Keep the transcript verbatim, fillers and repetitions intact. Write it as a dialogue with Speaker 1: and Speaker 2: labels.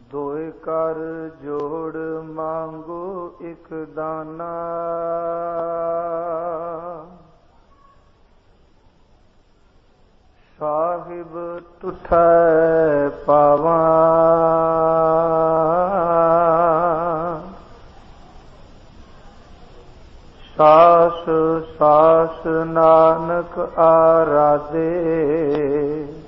Speaker 1: ਦੋਇ ਕਰ ਜੋੜ ਮੰਗੋ ਇਕ ਦਾਨਾ, ਸਾਹਿਬ ਤੁਠੈ ਪਾਵਾਂ। ਸਾਸ ਸਾਸ ਨਾਨਕ ਆਰਾਧੇ,